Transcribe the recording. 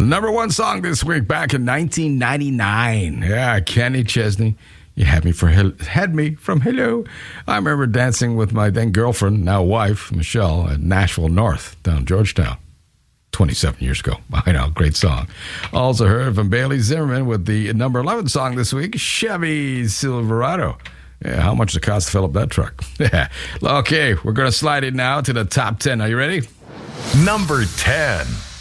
Number one song this week back in 1999. Yeah, Kenny Chesney. You had me from Hello. I remember dancing with my then girlfriend, now wife, Michelle, at Nashville North, down Georgetown. 27 years ago. I know, great song. Also heard from Bailey Zimmerman with the number 11 song this week, Chevy Silverado. Yeah, how much does it cost to fill up that truck? Yeah. Okay, we're going to slide it now to the top 10. Are you ready? Number 10.